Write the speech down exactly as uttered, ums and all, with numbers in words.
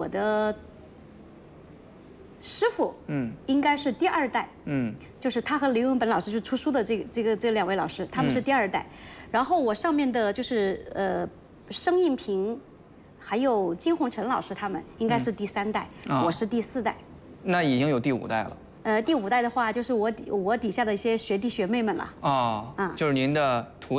的师傅，嗯，应该是第二代，嗯，就是他和刘永本老师就出书的这个这个这两位老师，他们是第二代。嗯、然后我上面的就是呃，申应平，还有金宏成老师他们应该是第三代，嗯啊、我是第四代。 那已经有第五代了。呃， 第五代的话，就是我底我底下的一些学弟学妹们了。 哦，啊，就是您的徒。